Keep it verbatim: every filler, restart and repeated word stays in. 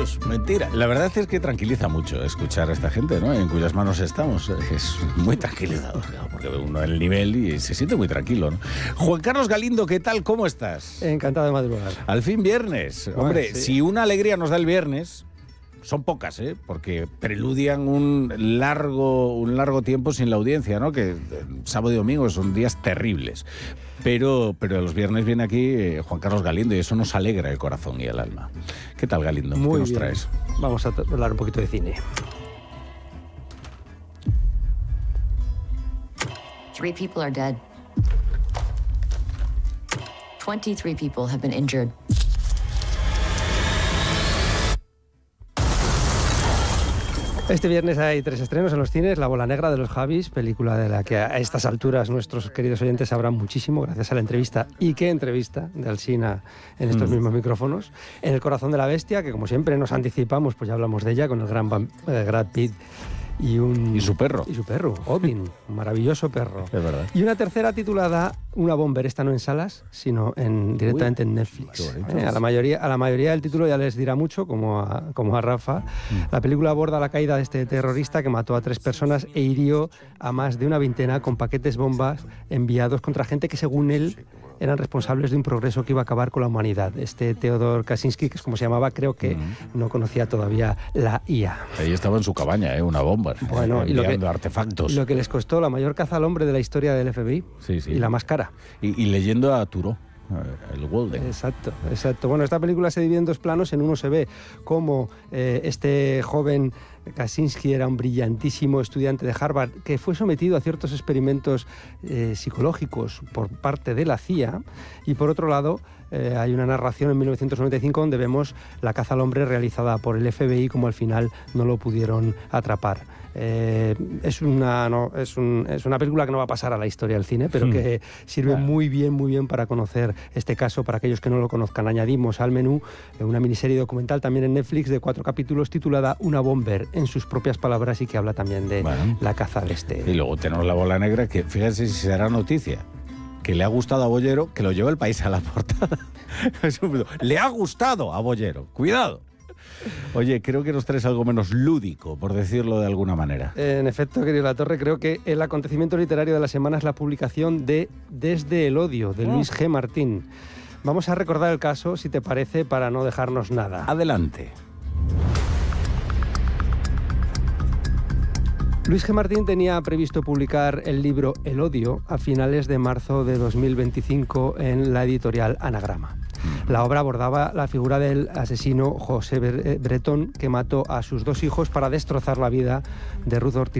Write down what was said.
Jesús, mentira. La verdad es que tranquiliza mucho escuchar a esta gente, ¿no? En cuyas manos estamos. Es muy tranquilizador, ¿no? Porque ve uno el nivel y se siente muy tranquilo, ¿no? Juan Carlos Galindo, ¿qué tal? ¿Cómo estás? Encantado de madrugar. Al fin viernes. Bueno, Hombre, sí. Si una alegría nos da el viernes... Son pocas, ¿eh? Porque preludian un largo, un largo tiempo sin la audiencia, ¿no? Que sábado y domingo son días terribles. Pero, pero los viernes viene aquí eh, Juan Carlos Galindo y eso nos alegra el corazón y el alma. ¿Qué tal, Galindo? Muy ¿Qué nos bien. traes? Vamos a hablar un poquito de cine. Three people are dead. Twenty-three people have been injured. Este viernes hay tres estrenos en los cines. La bola negra de los Javis, película de la que a estas alturas nuestros queridos oyentes sabrán muchísimo gracias a la entrevista. ¿Y qué entrevista de Alsina en estos mm. mismos micrófonos? En El corazón de la bestia, que como siempre nos anticipamos, pues ya hablamos de ella con el gran eh, Brad Pitt. Y, un, y su perro. Y su perro, Odin, un maravilloso perro. Es verdad. Y una tercera titulada Una Bomber, esta no en salas, sino en, directamente Uy, en Netflix. Eh, a, la mayoría, a la mayoría del título ya les dirá mucho, como a, como a Rafa. Mm. La película aborda la caída de este terrorista que mató a tres personas e hirió a más de una veintena con paquetes bombas enviados contra gente que, según él, eran responsables de un progreso que iba a acabar con la humanidad. Este Theodor Kaczynski, que es como se llamaba, creo que mm. no conocía todavía la I A. Ahí estaba en su cabaña, ¿eh? Una bomba. Bueno, eh, y lo que, artefactos. Lo que les costó la mayor caza al hombre de la historia del F B I. Sí, sí. Y la más cara. Y, y leyendo a Turo, el Walden. Exacto, exacto. Bueno, esta película se divide en dos planos. En uno se ve cómo eh, este joven Kaczynski era un brillantísimo estudiante de Harvard que fue sometido a ciertos experimentos eh, psicológicos por parte de la C I A, y por otro lado eh, hay una narración en mil novecientos noventa y cinco donde vemos la caza al hombre realizada por el F B I, como al final no lo pudieron atrapar. Eh, es, una, no, es, un, es una película que no va a pasar a la historia del cine, pero que sirve claro. muy bien, muy bien para conocer este caso. Para aquellos que no lo conozcan, añadimos al menú una miniserie documental también en Netflix de cuatro capítulos titulada Una Bomber, en sus propias palabras, y que habla también de bueno. la caza al este. Y luego tenemos La bola negra, que fíjense si será noticia, que le ha gustado a Bollero, que lo lleva El País a la portada. Le ha gustado a Bollero, cuidado. Oye, creo que nos traes algo menos lúdico, por decirlo de alguna manera. En efecto, querido Latorre, creo que el acontecimiento literario de la semana es la publicación de Desde el odio, de Luis G. Martín. Vamos a recordar el caso, si te parece, para no dejarnos nada. Adelante. Luis G. Martín tenía previsto publicar el libro El odio a finales de marzo de dos mil veinticinco en la editorial Anagrama. La obra abordaba la figura del asesino José Bretón, que mató a sus dos hijos para destrozar la vida de Ruth Ortiz